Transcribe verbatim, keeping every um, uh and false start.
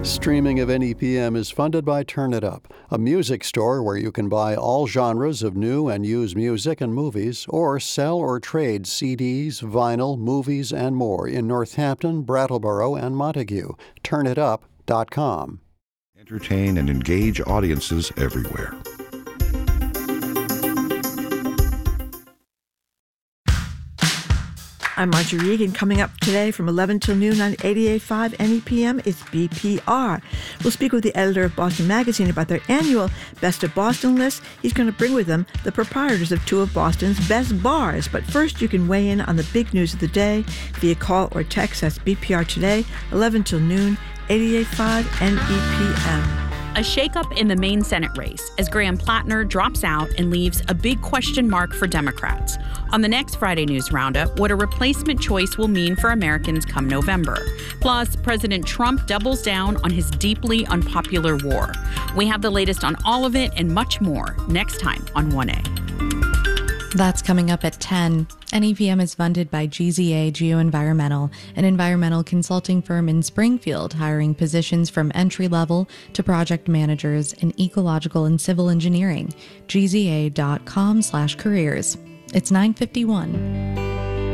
Streaming of N E P M is funded by Turn It Up, a music store where you can buy all genres of new and used music and movies, or sell or trade C Ds, vinyl, movies, and more in Northampton, Brattleboro, and Montague. turn it up dot com. Entertain and engage audiences everywhere. I'm Marjorie Regan. Coming up today from eleven till noon on eighty-eight point five N E P M is B P R. We'll speak with the editor of Boston Magazine about their annual Best of Boston list. He's going to bring with him the proprietors of two of Boston's best bars. But first, you can weigh in on the big news of the day via call or text. That's B P R Today, eleven till noon, eighty-eight point five N E P M. A shakeup in the Maine Senate race as Graham Plattner drops out and leaves a big question mark for Democrats. On the next Friday News Roundup, what a replacement choice will mean for Americans come November. Plus, President Trump doubles down on his deeply unpopular war. We have the latest on all of it and much more next time on one A. That's coming up at ten. N E P M is funded by G Z A Geoenvironmental, an environmental consulting firm in Springfield, hiring positions from entry-level to project managers in ecological and civil engineering. G Z A dot com slash careers. It's nine fifty-one.